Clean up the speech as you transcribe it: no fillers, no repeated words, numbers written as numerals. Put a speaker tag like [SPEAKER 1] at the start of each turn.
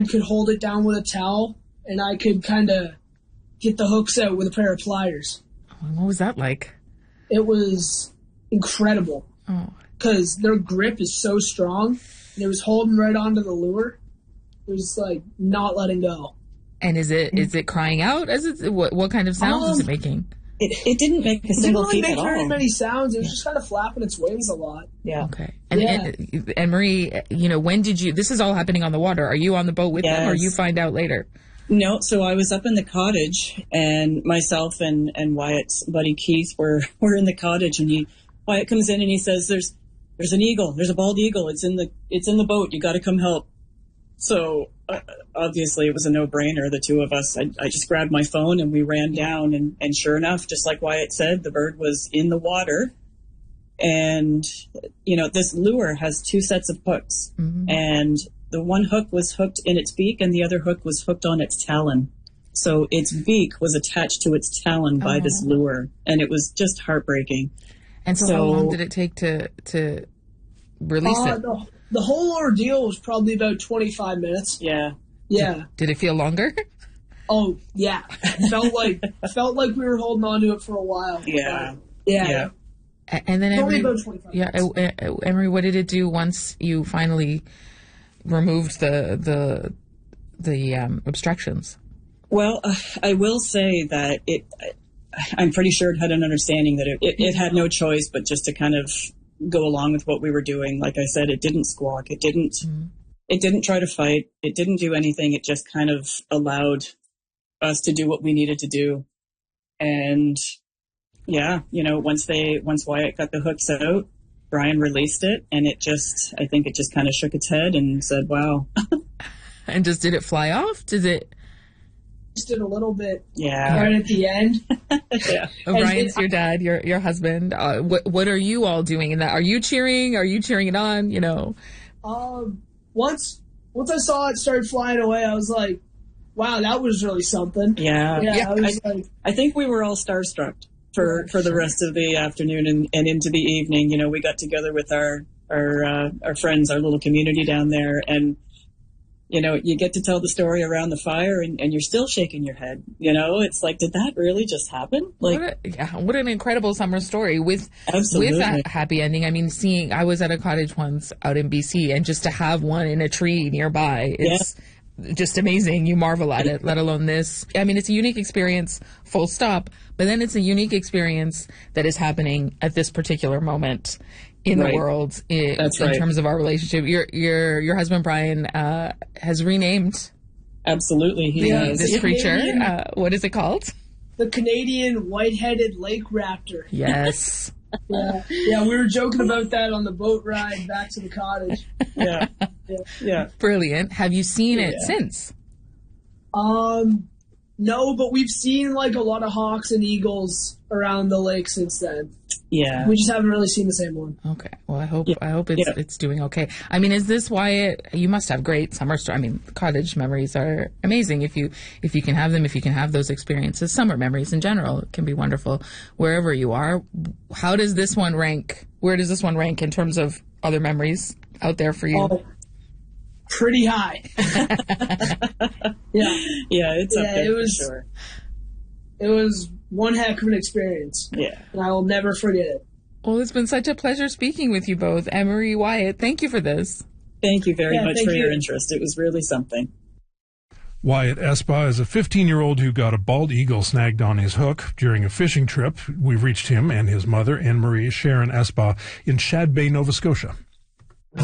[SPEAKER 1] could hold it down with a towel, and I could kind of get the hooks out with a pair of pliers.
[SPEAKER 2] What was that like?
[SPEAKER 1] It was incredible.
[SPEAKER 2] Oh.
[SPEAKER 1] Because their grip is so strong, and it was holding right onto the lure. It was like not letting go.
[SPEAKER 2] And is it crying out? What kind of sounds was it making?
[SPEAKER 3] It didn't make a single peep at all. It didn't
[SPEAKER 1] make very many sounds. It was just kind of flapping its wings a lot.
[SPEAKER 3] Yeah.
[SPEAKER 2] Okay. And Marie, when did you? This is all happening on the water. Are you on the boat with them, or you find out later?
[SPEAKER 3] No. So I was up in the cottage, and myself and Wyatt's buddy Keith were in the cottage, and Wyatt comes in and he says, "There's an eagle. There's a bald eagle. It's in the boat. You got to come help." So obviously it was a no-brainer, the two of us. I just grabbed my phone and we ran down, and sure enough, just like Wyatt said, the bird was in the water. And, this lure has two sets of hooks. Mm-hmm. And the one hook was hooked in its beak and the other hook was hooked on its talon. So its beak was attached to its talon by this lure. And it was just heartbreaking.
[SPEAKER 2] And so how long did it take to release it?
[SPEAKER 1] The whole ordeal was probably about 25 minutes.
[SPEAKER 3] Yeah.
[SPEAKER 1] Yeah.
[SPEAKER 2] Did it feel longer?
[SPEAKER 1] Oh, yeah. Felt like we were holding on to it for a while.
[SPEAKER 3] Yeah.
[SPEAKER 1] Yeah.
[SPEAKER 2] And then
[SPEAKER 1] probably about 25 minutes.
[SPEAKER 2] Emery, what did it do once you finally removed the obstructions?
[SPEAKER 3] Well, I will say that I'm pretty sure it had an understanding that it had no choice but just to kind of go along with what we were doing. Like I said, it didn't squawk. It didn't try to fight. It didn't do anything. It just kind of allowed us to do what we needed to do. And once Wyatt got the hooks out, Brian released it, and I think it just kind of shook its head and said, "Wow."
[SPEAKER 2] And did it fly off? Just
[SPEAKER 1] did a little bit.
[SPEAKER 3] Yeah.
[SPEAKER 1] Right at the end.
[SPEAKER 3] Yeah.
[SPEAKER 2] Brian's your dad, your husband. What are you all doing in that? Are you cheering? Are you cheering it on?
[SPEAKER 1] Once I saw it start flying away, I was like, wow, that was really something.
[SPEAKER 3] Yeah.
[SPEAKER 1] I
[SPEAKER 3] think we were all starstruck for the rest of the afternoon and into the evening. We got together with our friends, our little community down there, and you get to tell the story around the fire and you're still shaking your head. It's like, did that really just happen? Like,
[SPEAKER 2] what an incredible summer story with that happy ending. I mean, I was at a cottage once out in BC, and just to have one in a tree nearby, it's just amazing. You marvel at it, let alone this. I mean, it's a unique experience, full stop, but then it's a unique experience that is happening at this particular moment in the world in terms of our relationship. Your husband Brian has renamed
[SPEAKER 3] absolutely
[SPEAKER 2] this creature. What is it called?
[SPEAKER 1] The Canadian white-headed lake raptor.
[SPEAKER 2] Yes.
[SPEAKER 1] Yeah, we were joking about that on the boat ride back to the cottage.
[SPEAKER 3] Yeah.
[SPEAKER 2] Brilliant. Have you seen it since?
[SPEAKER 1] No, but we've seen like a lot of hawks and eagles around the lake since then.
[SPEAKER 3] Yeah.
[SPEAKER 1] We just haven't really seen the same one.
[SPEAKER 2] Okay. Well, I hope it's doing okay. I mean, is this why you must have great summer cottage memories are amazing if you can have them, if you can have those experiences. Summer memories in general can be wonderful wherever you are. How does this one rank? Where does this one rank in terms of other memories out there for you?
[SPEAKER 1] Pretty high.
[SPEAKER 3] It's up there for sure.
[SPEAKER 1] It was one heck of an experience.
[SPEAKER 3] Yeah.
[SPEAKER 1] And I will never forget it.
[SPEAKER 2] Well, it's been such a pleasure speaking with you both. Emery, Wyatt, thank you for this.
[SPEAKER 3] Thank you very much for your interest. It was really something.
[SPEAKER 4] Wyatt Espa is a 15-year-old who got a bald eagle snagged on his hook during a fishing trip. We've reached him and his mother, Anne-Marie Sharon Espa, in Shad Bay, Nova Scotia.